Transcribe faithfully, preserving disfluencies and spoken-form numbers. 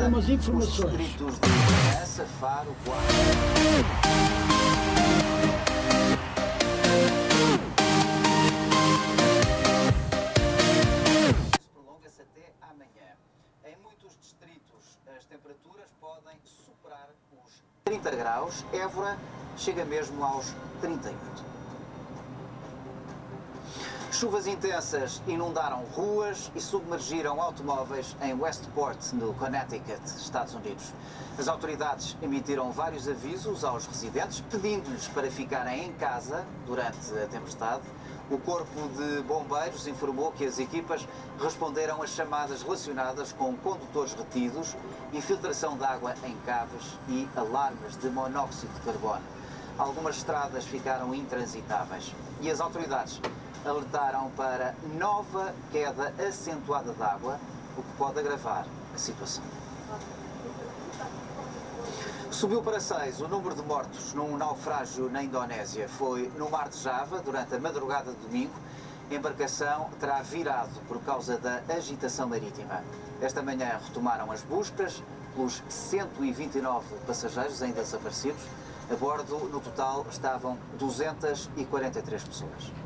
algumas informações. Os distritos de Bragança, Faro, prolonga-se até amanhã. Em muitos distritos, as temperaturas podem superar os trinta graus. Évora chega mesmo aos trinta e oito. Chuvas intensas inundaram ruas e submergiram automóveis em Westport, no Connecticut, Estados Unidos. As autoridades emitiram vários avisos aos residentes, pedindo-lhes para ficarem em casa durante a tempestade. O Corpo de Bombeiros informou que as equipas responderam a chamadas relacionadas com condutores retidos, infiltração de água em caves e alarmes de monóxido de carbono. Algumas estradas ficaram intransitáveis e as autoridades alertaram para nova queda acentuada de água, o que pode agravar a situação. Subiu para seis o número de mortos num naufrágio na Indonésia. Foi no Mar de Java, durante a madrugada de domingo. A embarcação terá virado por causa da agitação marítima. Esta manhã retomaram as buscas pelos cento e vinte e nove passageiros ainda desaparecidos. A bordo, no total, estavam duzentas e quarenta e três pessoas.